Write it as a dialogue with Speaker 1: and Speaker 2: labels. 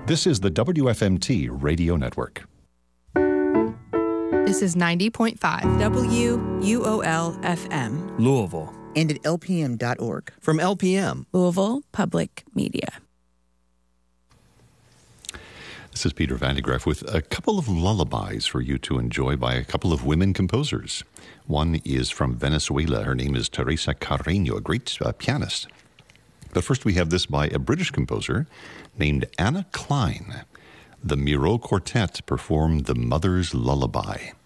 Speaker 1: This is the WFMT Radio Network.
Speaker 2: This is 90.5
Speaker 3: WUOL-FM.
Speaker 4: Louisville.
Speaker 3: And at LPM.org.
Speaker 4: From LPM.
Speaker 5: Louisville Public Media.
Speaker 1: This is Peter Van de Graaff with a couple of lullabies for you to enjoy by a couple of women composers. One is from Venezuela. Her name is Teresa Carreño, a great pianist. But first we have this by a British composer named Anna Klein. The Miro Quartet performed The Mother's Lullaby.